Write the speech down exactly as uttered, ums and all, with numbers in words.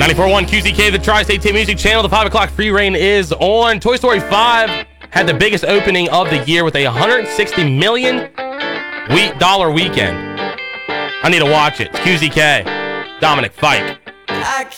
ninety-four point one Q Z K, the Tri-State Team Music Channel. The five o'clock free reign is on. Toy Story five had the biggest opening of the year with a one hundred sixty million dollars weekend. I need to watch it. It's Q Z K. Dominic Fike.